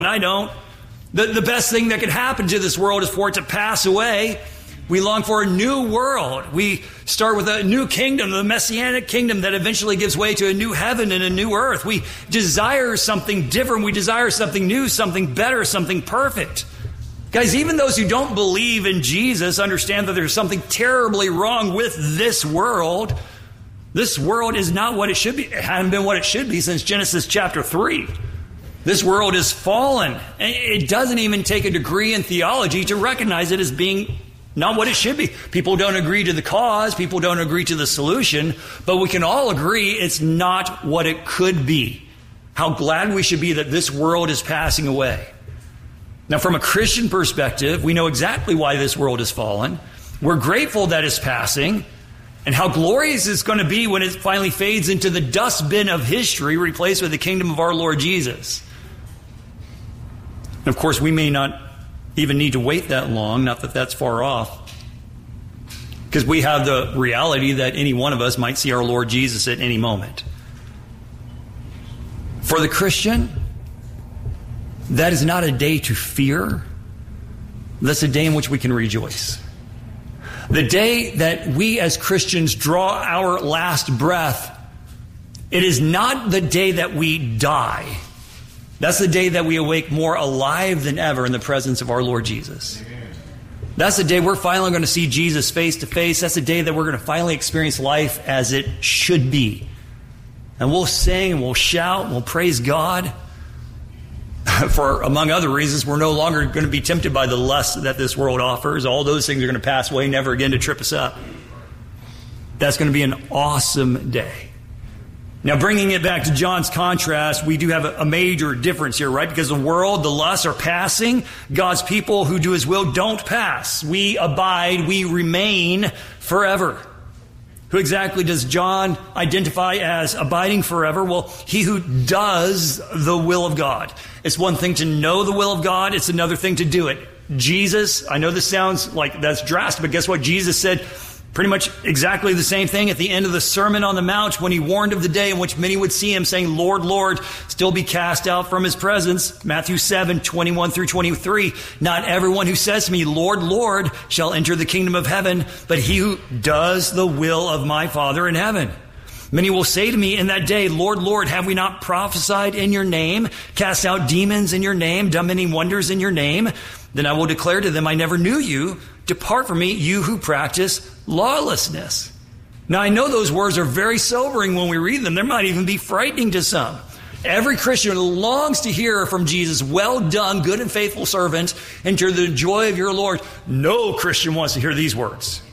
I don't. The best thing that could happen to this world is for it to pass away. We long for a new world. We start with a new kingdom, the messianic kingdom that eventually gives way to a new heaven and a new earth. We desire something different. We desire something new, something better, something perfect. Guys, even those who don't believe in Jesus understand that there's something terribly wrong with this world. This world is not what it should be. It hasn't been what it should be since Genesis chapter 3. This world is fallen. It doesn't even take a degree in theology to recognize it as being not what it should be. People don't agree to the cause. People don't agree to the solution. But we can all agree it's not what it could be. How glad we should be that this world is passing away. Now, from a Christian perspective, we know exactly why this world has fallen. We're grateful that it's passing. And how glorious it's going to be when it finally fades into the dustbin of history, replaced with the kingdom of our Lord Jesus. And of course, we may not even need to wait that long, not that that's far off, because we have the reality that any one of us might see our Lord Jesus at any moment. For the Christian, that is not a day to fear. That's a day in which we can rejoice. The day that we as Christians draw our last breath, it is not the day that we die. That's the day that we awake more alive than ever in the presence of our Lord Jesus. That's the day we're finally going to see Jesus face to face. That's the day that we're going to finally experience life as it should be. And we'll sing and we'll shout and we'll praise God. For, among other reasons, we're no longer going to be tempted by the lust that this world offers. All those things are going to pass away, never again to trip us up. That's going to be an awesome day. Now, bringing it back to John's contrast, we do have a major difference here, right? Because the world, the lusts are passing. God's people who do His will don't pass. We abide, we remain forever. Who exactly does John identify as abiding forever? Well, he who does the will of God. It's one thing to know the will of God. It's another thing to do it. Jesus, I know this sounds like that's drastic, but guess what? Jesus said pretty much exactly the same thing at the end of the Sermon on the Mount when He warned of the day in which many would see Him saying, Lord, Lord, still be cast out from His presence. Matthew 7:21 through 23. Not everyone who says to me, Lord, Lord, shall enter the kingdom of heaven, but he who does the will of my Father in heaven. Many will say to me in that day, Lord, Lord, have we not prophesied in your name, cast out demons in your name, done many wonders in your name? Then I will declare to them, I never knew you. Depart from me, you who practice lawlessness. Now, I know those words are very sobering when we read them. They might even be frightening to some. Every Christian longs to hear from Jesus, well done, good and faithful servant, enter the joy of your Lord. No Christian wants to hear these words.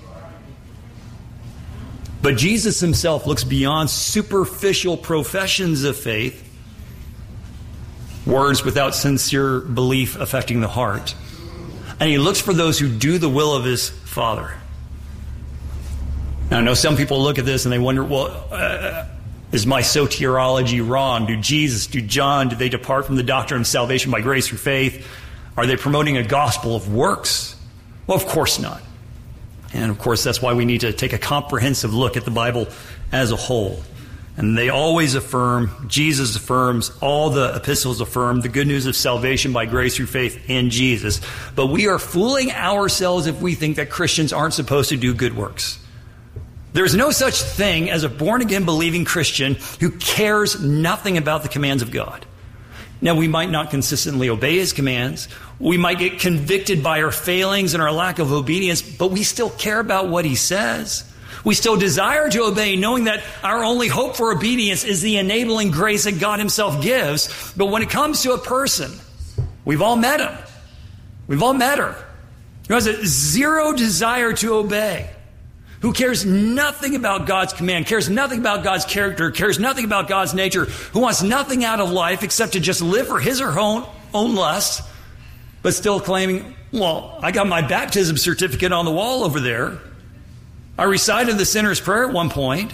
But Jesus Himself looks beyond superficial professions of faith, words without sincere belief affecting the heart. And He looks for those who do the will of His Father. Now, I know some people look at this and they wonder, well, is my soteriology wrong? Do Jesus, do John, do they depart from the doctrine of salvation by grace through faith? Are they promoting a gospel of works? Well, of course not. And of course, that's why we need to take a comprehensive look at the Bible as a whole. And they always affirm, Jesus affirms, all the epistles affirm the good news of salvation by grace through faith in Jesus. But we are fooling ourselves if we think that Christians aren't supposed to do good works. There's no such thing as a born-again believing Christian who cares nothing about the commands of God. Now, we might not consistently obey His commands. We might get convicted by our failings and our lack of obedience, but we still care about what He says. We still desire to obey, knowing that our only hope for obedience is the enabling grace that God Himself gives. But when it comes to a person, we've all met him. We've all met her, who has a zero desire to obey, who cares nothing about God's command, cares nothing about God's character, cares nothing about God's nature, who wants nothing out of life except to just live for his or her own lust, but still claiming, well, I got my baptism certificate on the wall over there. I recited the sinner's prayer at one point.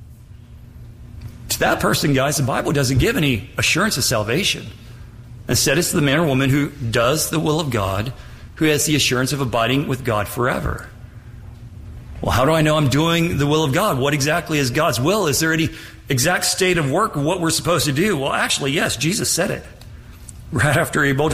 To that person, guys, the Bible doesn't give any assurance of salvation. Instead, it's the man or woman who does the will of God, who has the assurance of abiding with God forever. Well, how do I know I'm doing the will of God? What exactly is God's will? Is there any exact state of work of what we're supposed to do? Well, actually, yes, Jesus said it. right after he